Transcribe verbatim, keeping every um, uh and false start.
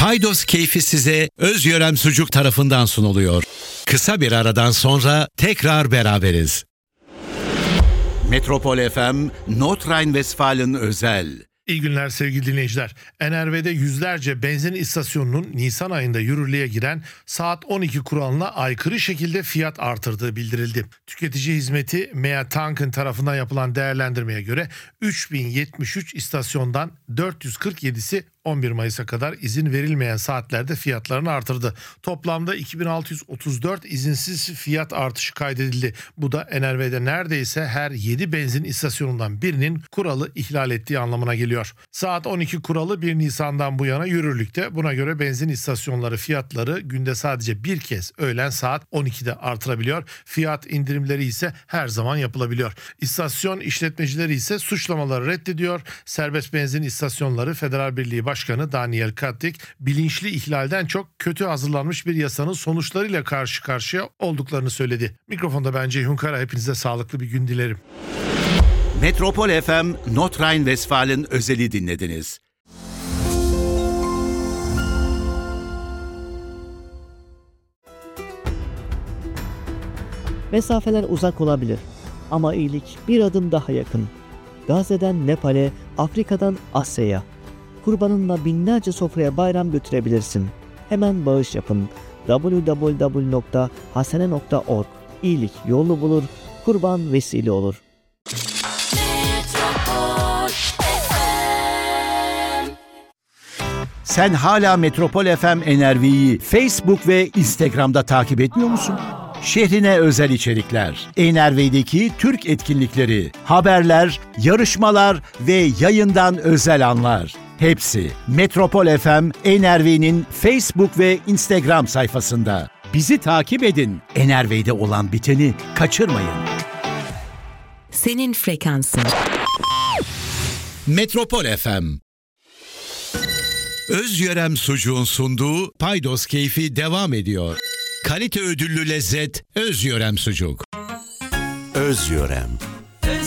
Paydos keyfi size Özyörem Sucuk tarafından sunuluyor. Kısa bir aradan sonra tekrar beraberiz. Metropol F M, Nordrhein-Westfalen özel. İyi günler sevgili dinleyiciler. N R V'de yüzlerce benzin istasyonunun Nisan ayında yürürlüğe giren saat on iki kuralına aykırı şekilde fiyat artırdığı bildirildi. Tüketici Hizmeti M E A Tank'ın tarafından yapılan değerlendirmeye göre üç bin yetmiş üç istasyondan dört yüz kırk yedisi on bir Mayıs'a kadar izin verilmeyen saatlerde fiyatlarını artırdı. Toplamda iki bin altı yüz otuz dört izinsiz fiyat artışı kaydedildi. Bu da N R V'de neredeyse her yedi benzin istasyonundan birinin kuralı ihlal ettiği anlamına geliyor. Saat on iki kuralı bir Nisan'dan bu yana yürürlükte. Buna göre benzin istasyonları fiyatları günde sadece bir kez öğlen saat on ikide artırabiliyor. Fiyat indirimleri ise her zaman yapılabiliyor. İstasyon işletmecileri ise suçlamaları reddediyor. Serbest benzin istasyonları Federal Birliği Başkanı Daniel Kattik, bilinçli ihlalden çok kötü hazırlanmış bir yasanın sonuçlarıyla karşı karşıya olduklarını söyledi. Mikrofonda ben Ceyhun Kara, hepinize sağlıklı bir gün dilerim. Metropol F M, Nordrhein-Westfalen özeli dinlediniz. Mesafeler uzak olabilir ama iyilik bir adım daha yakın. Gazze'den Nepal'e, Afrika'dan Asya'ya. Kurbanınla binlerce sofraya bayram götürebilirsin. Hemen bağış yapın. double-u double-u double-u nokta hasene nokta org. İyilik yolu bulur, kurban vesile olur. Sen hala Metropol F M N R V'yi Facebook ve Instagram'da takip etmiyor musun? Şehrine özel içerikler, N R V'deki Türk etkinlikleri, haberler, yarışmalar ve yayından özel anlar. Hepsi Metropol F M N R V'nin Facebook ve Instagram sayfasında. Bizi takip edin. N R V'de olan biteni kaçırmayın. Senin frekansın. Metropol F M. Özyörem Sucuğun sunduğu Paydos keyfi devam ediyor. Kalite ödüllü lezzet Özyörem Sucuk. Özyörem.